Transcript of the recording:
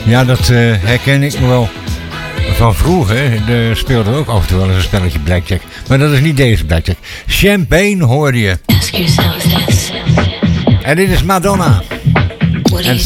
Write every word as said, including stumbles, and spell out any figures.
Ja, dat uh, herken ik nog wel. Van vroeger de speelde ook af en toe wel eens een spelletje blackjack. Maar dat is niet deze blackjack. Champagne hoorde je. En dit is Madonna. En